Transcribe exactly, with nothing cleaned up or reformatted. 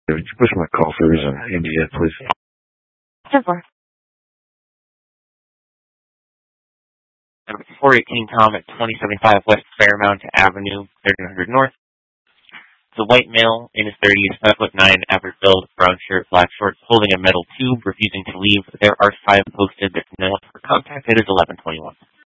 Would you push my call for reason? India, please. ten four. Number four eighteen Tom at twenty seventy-five West Fairmount Avenue, thirteen hundred North. The white male in his thirties, five foot nine, average build, brown shirt, black shorts, holding a metal tube, refusing to leave. There are five posted. There's no one for contact. It is eleven twenty-one.